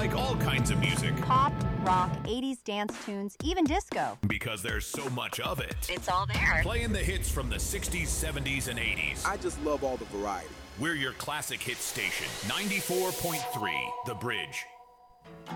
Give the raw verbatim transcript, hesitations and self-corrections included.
like all kinds of music. Pop, rock, eighties dance tunes, even disco. Because there's so much of it. It's all there. Playing the hits from the sixties, seventies, and eighties. I just love all the variety. We're your classic hit station. ninety-four point three, The Bridge.